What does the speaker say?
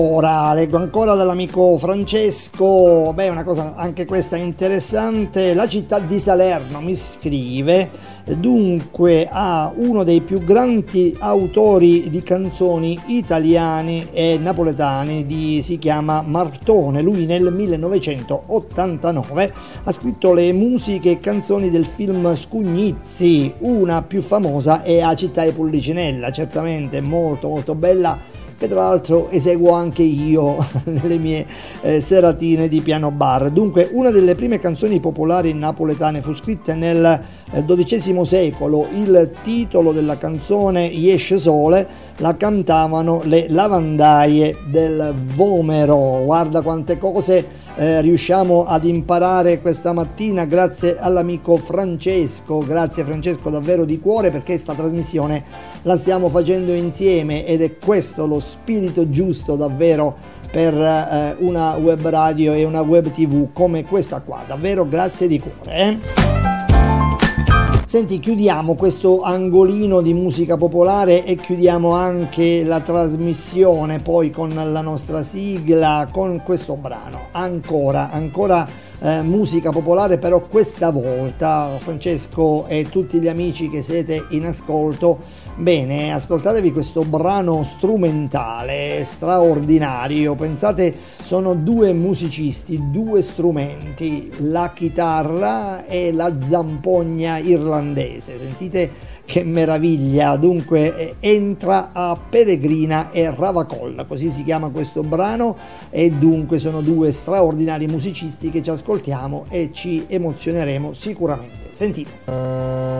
Ora leggo ancora dall'amico Francesco, una cosa anche questa interessante. La città di Salerno mi scrive, dunque ha uno dei più grandi autori di canzoni italiani e napoletani, si chiama Martone. Lui nel 1989 ha scritto le musiche e canzoni del film Scugnizzi, una più famosa è A Città di Pullicinella, certamente molto molto bella, che tra l'altro eseguo anche io nelle mie seratine di piano bar. Dunque, una delle prime canzoni popolari napoletane fu scritta nel XII secolo. Il titolo della canzone Iesce Sole la cantavano le lavandaie del Vomero. Guarda quante cose riusciamo ad imparare questa mattina grazie all'amico Francesco. Grazie Francesco davvero di cuore, perché sta trasmissione la stiamo facendo insieme ed è questo lo spirito giusto davvero per una web radio e una web tv come questa qua. Davvero grazie di cuore. Senti, chiudiamo questo angolino di musica popolare e chiudiamo anche la trasmissione poi con la nostra sigla, con questo brano. Ancora musica popolare, però questa volta, Francesco e tutti gli amici che siete in ascolto, bene, ascoltatevi questo brano strumentale straordinario. Pensate, sono due musicisti, due strumenti, la chitarra e la zampogna irlandese. Sentite che meraviglia. Dunque entra a Peregrina e Ravacolla, così si chiama questo brano, e dunque sono due straordinari musicisti che ci ascoltiamo e ci emozioneremo sicuramente. Sentite.